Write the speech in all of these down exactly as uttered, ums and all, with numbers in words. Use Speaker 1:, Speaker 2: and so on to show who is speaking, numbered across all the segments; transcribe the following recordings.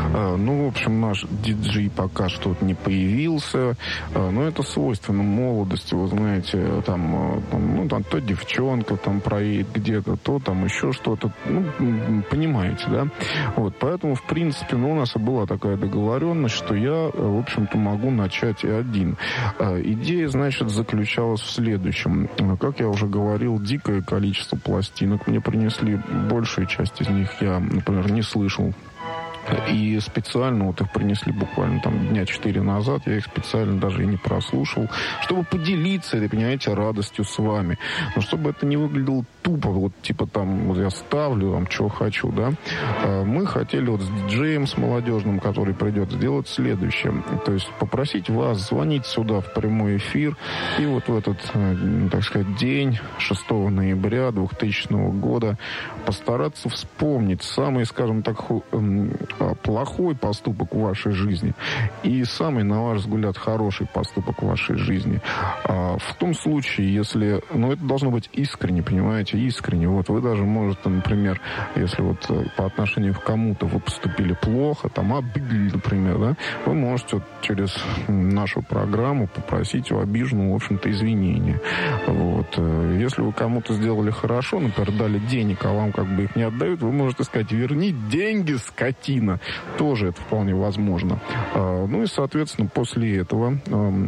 Speaker 1: Ну, в общем, наш диджей пока что не появился. Но это свойственно молодости, вы знаете, там, там, ну, там то девчонка там проедет где-то, то там еще что-то. Ну, понимаете, да? Вот, поэтому, в принципе, ну, у нас и была такая договоренность, что я, в общем-то, могу начать и один. Идея, значит, заключалась в следующем. Как я уже говорил, дикое количество пластинок мне принесли. Большую часть из них я, например, не слышал. И специально вот их принесли буквально там дня четыре назад. Я их специально даже и не прослушал, чтобы поделиться, понимаете, радостью с вами. Но чтобы это не выглядело тупо, вот типа там, вот я ставлю, там, что хочу, да. Мы хотели вот с диджеем, с молодежным, который придет, сделать следующее. То есть попросить вас звонить сюда в прямой эфир. И вот в этот, так сказать, день шестого ноября двухтысячного года постараться вспомнить самый, скажем так, плохой поступок в вашей жизни и самый, на ваш взгляд, хороший поступок в вашей жизни. В том случае, если... Ну, это должно быть искренне, понимаете, искренне. Вот вы даже можете, например, если вот по отношению к кому-то вы поступили плохо, там, обидели, например, да, вы можете вот через нашу программу попросить у обиженного, в общем-то, извинения. Вот. Если вы кому-то сделали хорошо, например, дали денег, а вам как бы их не отдают, вы можете сказать: верни деньги, скотина. Тоже это вполне возможно. Ну и, соответственно, после этого,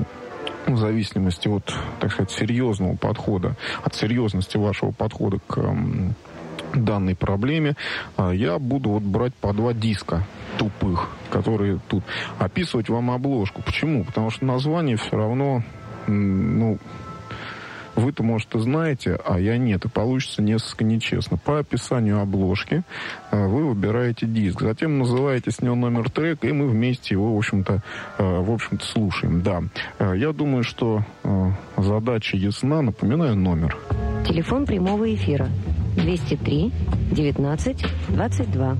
Speaker 1: в зависимости от, так сказать, серьезного подхода, от серьезности вашего подхода к данной проблеме, я буду вот брать по два диска тупых, которые тут, описывать вам обложку. Почему? Потому что название все равно, ну... Вы-то, может, и знаете, а я нет. И получится несколько нечестно. По описанию обложки вы выбираете диск. Затем называете с него номер трека, и мы вместе его, в общем-то, в общем-то, слушаем. Да. Я думаю, что задача ясна. Напоминаю номер.
Speaker 2: Телефон прямого эфира. двести три девятнадцать двадцать два.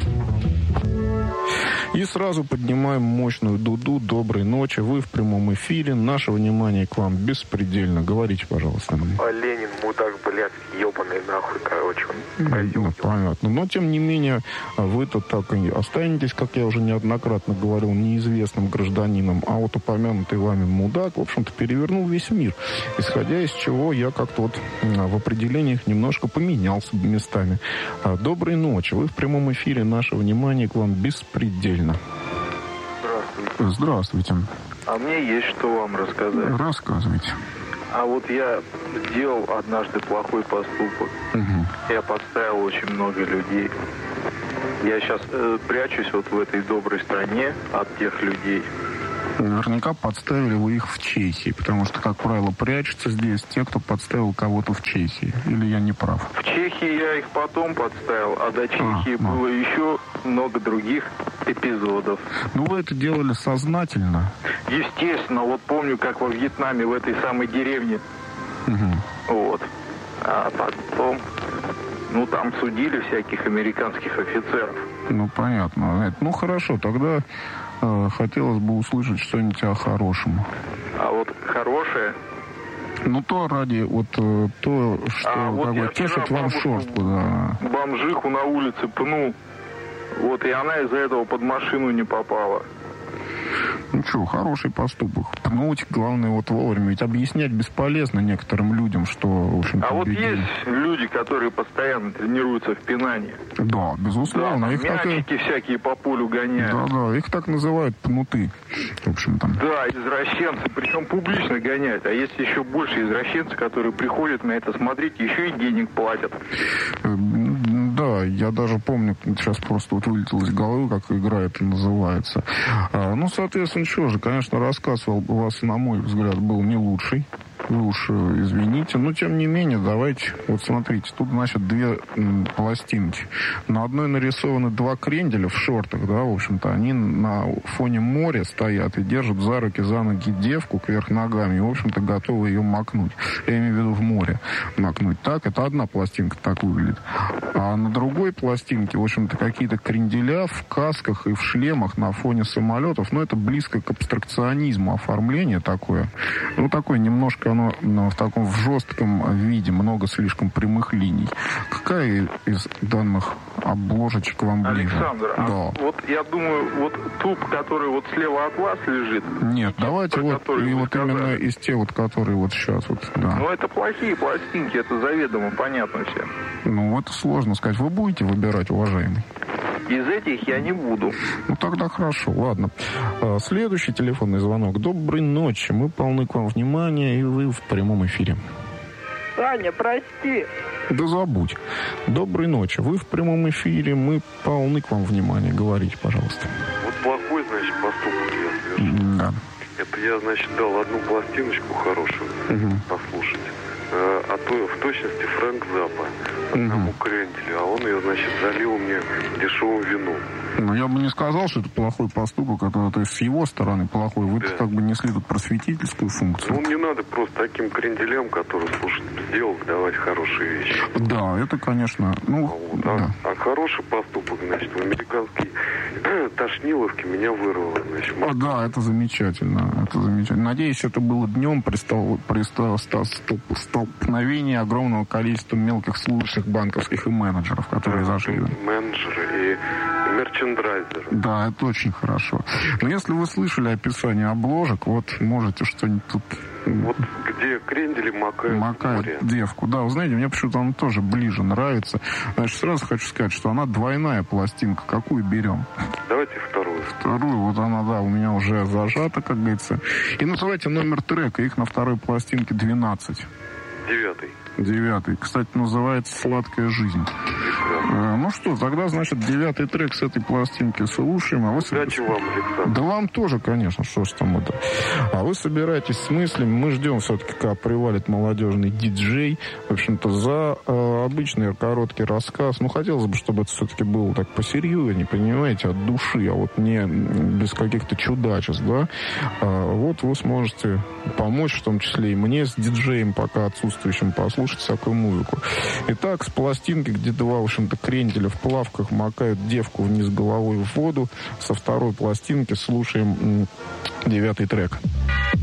Speaker 1: И сразу поднимаем мощную дуду. Доброй ночи. Вы в прямом эфире. Наше внимание к вам беспредельно. Говорите, пожалуйста.
Speaker 3: А Ленин, мудак, блядь, ебаный нахуй, короче. Он
Speaker 1: ну, понятно. Но, тем не менее, вы-то так и останетесь, как я уже неоднократно говорил, неизвестным гражданином. А вот упомянутый вами мудак, в общем-то, перевернул весь мир. Исходя из чего я как-то вот в определениях немножко поменялся местами. Доброй ночи. Вы в прямом эфире. Наше внимание к вам беспредельно.
Speaker 3: Здравствуйте.
Speaker 1: Здравствуйте.
Speaker 3: А мне есть что вам рассказать.
Speaker 1: Рассказывайте.
Speaker 3: А вот я сделал однажды плохой поступок.
Speaker 1: Угу.
Speaker 3: Я подставил очень много людей. Я сейчас э, прячусь вот в этой доброй стране от тех людей.
Speaker 1: Наверняка подставили вы их в Чехии, потому что, как правило, прячутся здесь те, кто подставил кого-то в Чехии. Или я не прав?
Speaker 3: В Чехии я их потом подставил, а до Чехии
Speaker 1: а,
Speaker 3: было а. еще много других эпизодов.
Speaker 1: Ну, вы это делали сознательно?
Speaker 3: Естественно. Вот помню, как во Вьетнаме, в этой самой деревне.
Speaker 1: Угу.
Speaker 3: Вот. А потом... Ну, там судили всяких американских офицеров.
Speaker 1: Ну, понятно. Ну, хорошо, тогда э, хотелось бы услышать что-нибудь о хорошем.
Speaker 3: А вот хорошее...
Speaker 1: Ну, то ради, вот, э, то, что
Speaker 3: а, вот
Speaker 1: как бы тешит вам шерстку, да.
Speaker 3: Бомжиху на улице пнул, вот, и она из-за этого под машину не попала.
Speaker 1: Ну что, хороший поступок. Пнуть, главное, вот вовремя. Ведь объяснять бесполезно некоторым людям, что, в общем-то...
Speaker 3: А вот
Speaker 1: беги.
Speaker 3: есть люди, которые постоянно тренируются в пинании.
Speaker 1: Да, безусловно.
Speaker 3: Да,
Speaker 1: их
Speaker 3: мячики так... всякие по полю гоняют.
Speaker 1: Да-да, их так называют пнуты, в общем-то.
Speaker 3: Да, извращенцы, причем публично гоняют. А есть еще больше извращенцы, которые приходят на это смотреть, еще и денег платят.
Speaker 1: Да, я даже помню, сейчас просто вот вылетело из головы, как игра это называется. А, ну, соответственно, что же, конечно, рассказ у вас, на мой взгляд, был не лучший. Вы уж извините. Но, тем не менее, давайте... Вот смотрите, тут, значит, две м, пластинки. На одной нарисованы два кренделя в шортах, да, в общем-то. Они на фоне моря стоят и держат за руки, за ноги девку кверх ногами. И, в общем-то, готовы ее макнуть. Я имею в виду в море макнуть. Так, это одна пластинка так выглядит. А на другой пластинке, в общем-то, какие-то кренделя в касках и в шлемах на фоне самолетов. Ну, это близко к абстракционизму оформление такое. Ну, такое немножко оно оно ну, в таком в жестком виде, много слишком прямых линий. Какая из данных обложечек вам ближе?
Speaker 3: Александр,
Speaker 1: да.
Speaker 3: а вот я думаю, вот туп, который вот слева от вас лежит...
Speaker 1: Нет, давайте вот, и вот
Speaker 3: сказали.
Speaker 1: Именно из тех, вот, которые вот сейчас. Вот, да.
Speaker 3: Ну, это плохие пластинки, это заведомо понятно все.
Speaker 1: Ну, это сложно сказать. Вы будете выбирать, уважаемый?
Speaker 3: Из этих я не буду.
Speaker 1: Ну, тогда хорошо, ладно. Следующий телефонный звонок. Доброй ночи. Мы полны к вам внимания, и вы в прямом эфире.
Speaker 4: Саня, прости.
Speaker 1: Да забудь. Доброй ночи. Вы в прямом эфире, мы полны к вам внимания. Говорите, пожалуйста.
Speaker 5: Вот плохой, значит, поступок я совершил.
Speaker 1: Да.
Speaker 5: Это я, значит, дал одну пластиночку хорошую угу. послушать. А то, в точности Фрэнк Заппа одному угу. кренделю, а он ее, значит, залил мне дешевым вином.
Speaker 1: Ну, я бы не сказал, что это плохой поступок, это, то есть с его стороны плохой. Вы да. как бы несли тут просветительскую функцию.
Speaker 5: Ну, не надо просто таким кренделям, которые слушают сделок, давать хорошие вещи.
Speaker 1: Да, это, конечно, ну,
Speaker 5: а, вот,
Speaker 1: да.
Speaker 5: а, а хороший поступок, значит, в американской Тошниловке меня вырвало, значит.
Speaker 1: А, да, это замечательно, это замечательно. Надеюсь, это было днем при, стол, при стол, стол, стол, столкновении огромного количества мелких служащих банковских и менеджеров, которые
Speaker 5: да,
Speaker 1: зашли.
Speaker 5: Менеджеры и мерчендайзеры.
Speaker 1: Да, это очень хорошо. Но если вы слышали описание обложек, вот можете что-нибудь тут...
Speaker 5: Вот где крендели макают,
Speaker 1: макают девку. Да, вы знаете, мне почему-то она тоже ближе нравится. Значит, сразу хочу сказать, что она двойная пластинка. Какую берем?
Speaker 5: Давайте вторую.
Speaker 1: Вторую, вот она, да, у меня уже зажата, как говорится. И называйте номер трека. Их на второй пластинке двенадцать.
Speaker 5: Девятый.
Speaker 1: Девятый. Кстати, называется «Сладкая жизнь». Э, ну что, тогда, значит, девятый трек с этой пластинки слушаем. А вы
Speaker 5: удачи
Speaker 1: соб...
Speaker 5: вам, Александр.
Speaker 1: Да вам тоже, конечно, что ж там это. А вы собираетесь с мыслями. Мы ждем все-таки, когда привалит молодежный диджей. В общем-то, за э, обычный короткий рассказ. Ну, хотелось бы, чтобы это все-таки было так посерьезнее, понимаете, от души, а вот не без каких-то чудачеств, да. А, вот вы сможете помочь, в том числе и мне с диджеем, пока отсутствующим, послушать всякую музыку. Итак, с пластинки, где два, в общем-то, кренделя в плавках макают девку вниз головой в воду, со второй пластинки слушаем м- девятый трек.